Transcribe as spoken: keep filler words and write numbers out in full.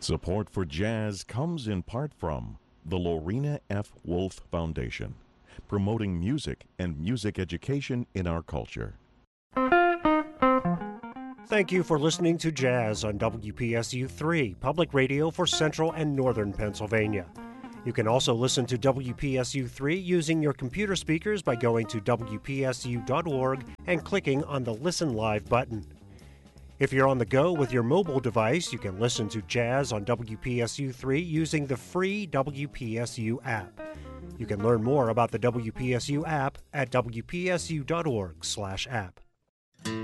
Support for jazz comes in part from the Lorena F. Wolf Foundation, promoting music and music education in our culture. Thank you for listening to Jazz on W P S U three, public radio for Central and Northern Pennsylvania. You can also listen to W P S U three using your computer speakers by going to W P S U dot org and clicking on the Listen Live button. If you're on the go with your mobile device, you can listen to Jazz on W P S U three using the free W P S U app. You can learn more about the W P S U app at W P S U dot org slash app.